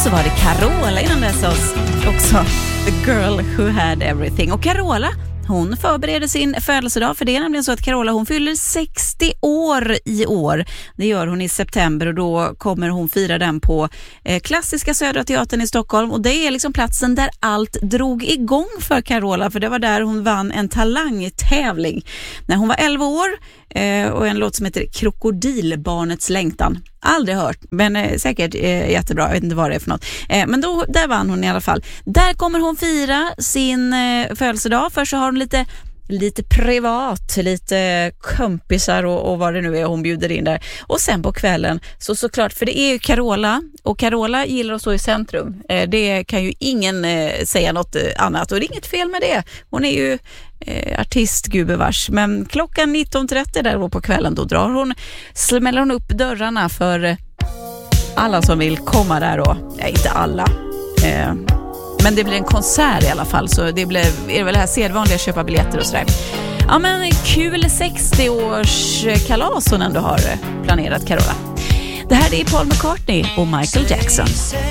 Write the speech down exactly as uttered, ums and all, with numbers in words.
så var det Carola innan dess också. The girl who had everything. Och Carola, hon förbereder sin födelsedag, för det är nämligen så att Carola, hon fyller sextio år i år. Det gör hon i september och då kommer hon fira den på eh, Klassiska Södra Teatern i Stockholm, och det är liksom platsen där allt drog igång för Carola, för det var där hon vann en talangtävling när hon var elva år eh, och en låt som heter Krokodilbarnets längtan. Aldrig hört, men eh, säkert eh, jättebra, jag vet inte vad det är för något. Eh, men då, där vann hon i alla fall. Där kommer hon fira sin eh, födelsedag, för så har hon lite, lite privat, lite kompisar och, och vad det nu är hon bjuder in där. Och sen på kvällen, så såklart, för det är ju Carola, och Carola gillar att stå i centrum. Eh, det kan ju ingen eh, säga något eh, annat, och det är inget fel med det. Hon är ju Eh, artist, gubevars. Men klockan nitton trettio där då på kvällen, då drar hon, smäller hon upp dörrarna för alla som vill komma där då. Ja, inte alla. Eh, men det blir en konsert i alla fall, så det blir, är det väl det här sedvanliga, köpa biljetter och sådär. Ja, men kul sextio-års kalas hon ändå har planerat, Carola. Det här är Paul McCartney och Michael Jackson.